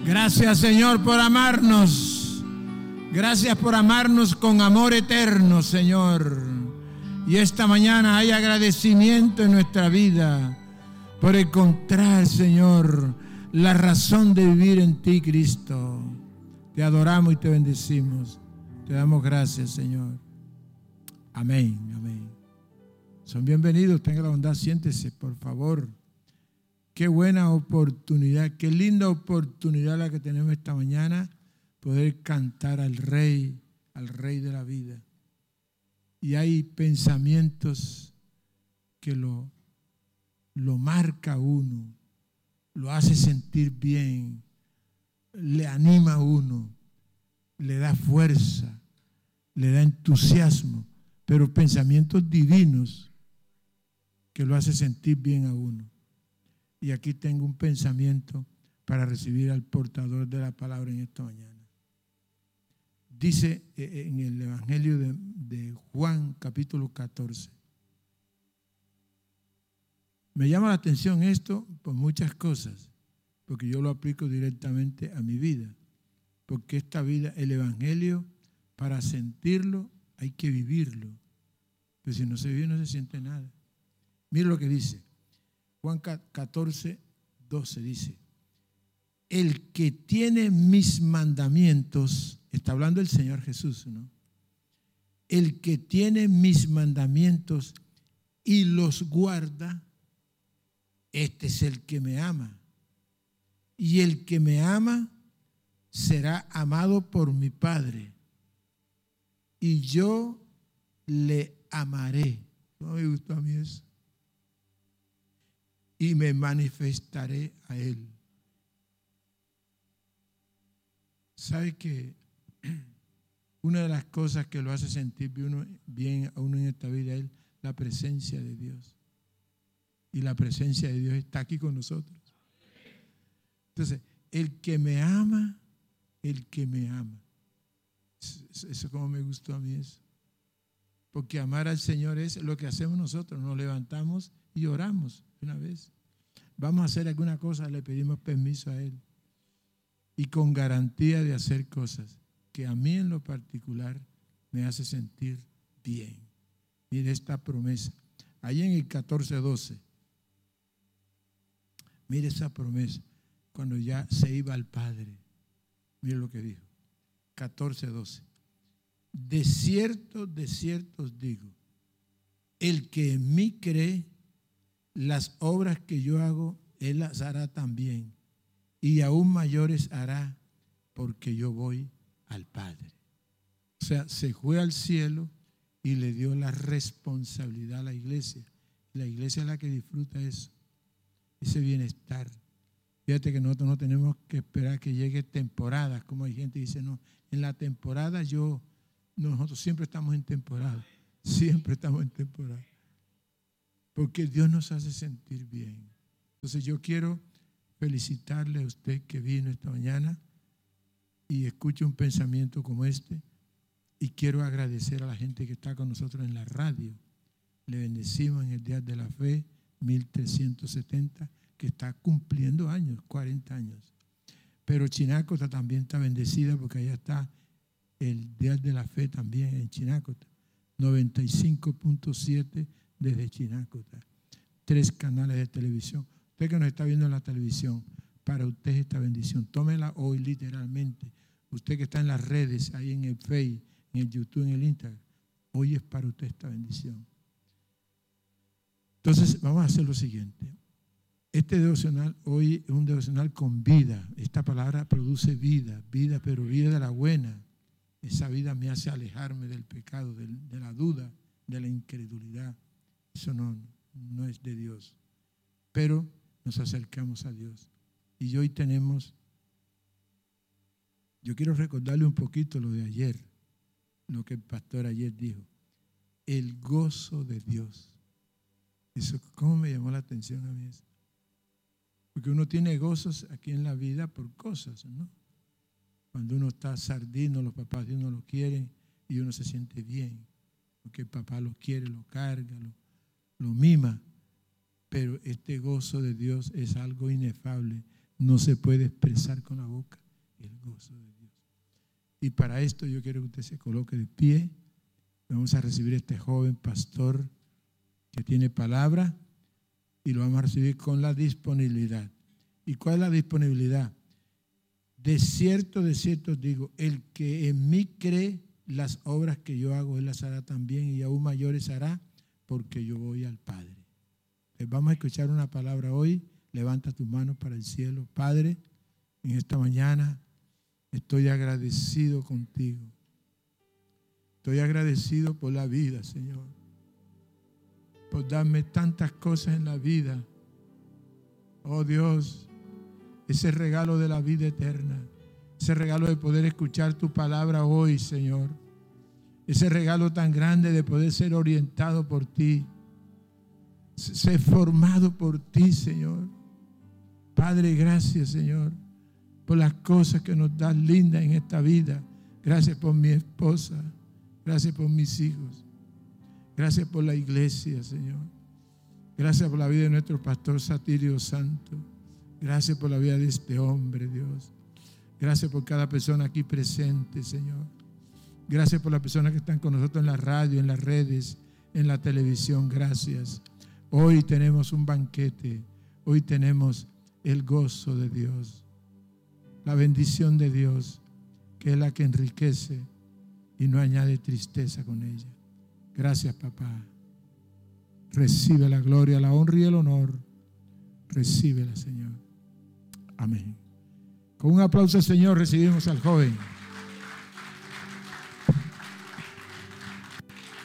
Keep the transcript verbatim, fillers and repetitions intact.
Gracias, Señor, por amarnos. Gracias por amarnos con amor eterno, Señor. Y esta mañana hay agradecimiento en nuestra vida por encontrar, Señor, la razón de vivir en ti, Cristo. Te adoramos y te bendecimos. Te damos gracias, Señor. Amén, amén. Son bienvenidos. Tenga la bondad, siéntese, por favor. Qué buena oportunidad, qué linda oportunidad la que tenemos esta mañana, poder cantar al Rey, al Rey de la vida. Y hay pensamientos que lo, lo marca a uno, lo hace sentir bien, le anima a uno, le da fuerza, le da entusiasmo, pero pensamientos divinos que lo hace sentir bien a uno. Y aquí tengo un pensamiento para recibir al portador de la palabra en esta mañana. Dice en el Evangelio de, de Juan, capítulo catorce. Me llama la atención esto por muchas cosas, porque yo lo aplico directamente a mi vida. Porque esta vida, el Evangelio, para sentirlo hay que vivirlo. Pero si no se vive, no se siente nada. Mira lo que dice. Juan catorce, doce dice, el que tiene mis mandamientos, está hablando el Señor Jesús, ¿no? El que tiene mis mandamientos y los guarda, este es el que me ama. Y el que me ama será amado por mi Padre. Y yo le amaré. No me gustó a mí eso. Y me manifestaré a él. ¿Sabe que una de las cosas que lo hace sentir bien a uno en esta vida es la presencia de Dios? Y la presencia de Dios está aquí con nosotros. Entonces, el que me ama, el que me ama. Eso como me gustó a mí eso. Porque amar al Señor es lo que hacemos nosotros. Nos levantamos y oramos una vez. Vamos a hacer alguna cosa, le pedimos permiso a Él. Y con garantía de hacer cosas que a mí en lo particular me hace sentir bien. Mire esta promesa. Ahí en el catorce doce. Mire esa promesa. Cuando ya se iba al Padre. Mire lo que dijo. catorce doce. De cierto, de cierto os digo, el que en mí cree, las obras que yo hago, él las hará también, y aún mayores hará, porque yo voy al Padre. O sea, se fue al cielo y le dio la responsabilidad a la iglesia. La iglesia es la que disfruta eso, ese bienestar. Fíjate que nosotros no tenemos que esperar que llegue temporadas, como hay gente que dice, no, en la temporada yo, nosotros siempre estamos en temporada, siempre estamos en temporada. Porque Dios nos hace sentir bien. Entonces yo quiero felicitarle a usted que vino esta mañana y escuche un pensamiento como este. Y quiero agradecer a la gente que está con nosotros en la radio. Le bendecimos en el Día de la Fe, mil trescientos setenta, que está cumpliendo años, cuarenta años. Pero Chinácota también está bendecida porque allá está el Día de la Fe también en Chinácota. noventa y cinco punto siete desde Chinácota. Tres canales de televisión. Usted que nos está viendo en la televisión, para usted es esta bendición. Tómela hoy literalmente. Usted que está en las redes, ahí en el Facebook, en el YouTube, en el Instagram, hoy es para usted esta bendición. Entonces, vamos a hacer lo siguiente. Este devocional hoy es un devocional con vida. Esta palabra produce vida, vida, pero vida de la buena. Esa vida me hace alejarme del pecado, de, de la duda, de la incredulidad. Eso no, no es de Dios. Pero nos acercamos a Dios. Y hoy tenemos, yo quiero recordarle un poquito lo de ayer, lo que el pastor ayer dijo. El gozo de Dios. Eso, ¿cómo me llamó la atención a mí eso? Porque uno tiene gozos aquí en la vida por cosas, ¿no? Cuando uno está sardino, los papás de uno lo quieren y uno se siente bien. Porque el papá lo quiere, lo carga, lo lo mima, pero este gozo de Dios es algo inefable, no se puede expresar con la boca el gozo de Dios. Y para esto yo quiero que usted se coloque de pie. Vamos a recibir a este joven pastor que tiene palabra y lo vamos a recibir con la disponibilidad. ¿Y cuál es la disponibilidad? De cierto, de cierto os digo, el que en mí cree, las obras que yo hago, él las hará también y aún mayores hará, porque yo voy al Padre. Les vamos a escuchar una palabra hoy. Levanta tus manos para el cielo. Padre, en esta mañana estoy agradecido contigo. Estoy agradecido por la vida, Señor, por darme tantas cosas en la vida. Oh Dios, ese regalo de la vida eterna, ese regalo de poder escuchar tu palabra hoy, Señor, ese regalo tan grande de poder ser orientado por ti, ser formado por ti, Señor. Padre, gracias, Señor, por las cosas que nos das lindas en esta vida. Gracias por mi esposa, gracias por mis hijos, gracias por la iglesia, Señor. Gracias por la vida de nuestro pastor Satirio Santo. Gracias por la vida de este hombre, Dios. Gracias por cada persona aquí presente, Señor. Gracias por las personas que están con nosotros en la radio, en las redes, en la televisión. Gracias. Hoy tenemos un banquete. Hoy tenemos el gozo de Dios, la bendición de Dios, que es la que enriquece y no añade tristeza con ella. Gracias, papá. Recibe la gloria, la honra y el honor. Recíbela, Señor. Amén. Con un aplauso, Señor, recibimos al joven.